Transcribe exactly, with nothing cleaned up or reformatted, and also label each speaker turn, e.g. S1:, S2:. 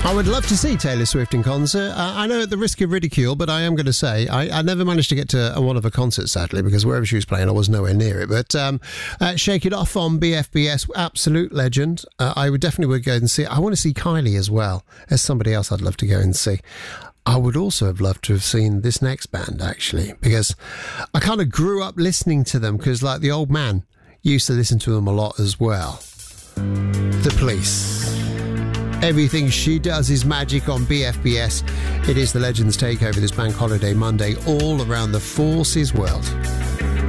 S1: I would love to see Taylor Swift in concert. Uh, I know at the risk of ridicule, but I am going to say I, I never managed to get to one of her concerts, sadly, because wherever she was playing, I was nowhere near it. But um, uh, Shake It Off on B F B S, absolute legend. Uh, I would definitely would go and see it. I want to see Kylie as well. As somebody else I'd love to go and see. I would also have loved to have seen this next band, actually, because I kind of grew up listening to them, because like the old man used to listen to them a lot as well. The Police. Everything She Does Is Magic on B F B S. It is the Legends Takeover this Bank Holiday Monday all around the Forces world.